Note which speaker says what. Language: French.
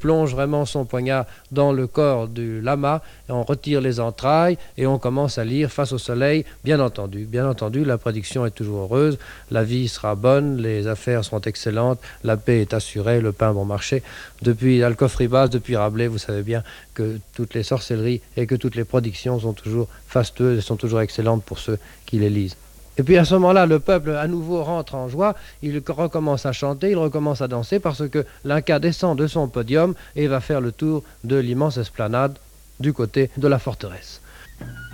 Speaker 1: plonge vraiment son poignard dans le corps du lama, et on retire les entrailles et on commence à lire face au soleil, bien entendu. Bien entendu, la prédiction est toujours heureuse, la vie sera bonne, les affaires seront excellentes, la paix est assurée, le pain bon marché. Depuis Alcofribas, depuis Rabelais, vous savez bien que toutes les sorcelleries et que toutes les prédictions sont toujours fastueuses et sont toujours excellentes pour ceux qui les lisent. Et puis à ce moment-là, le peuple à nouveau rentre en joie, il recommence à chanter, il recommence à danser parce que l'Inca descend de son podium et va faire le tour de l'immense esplanade du côté de la forteresse.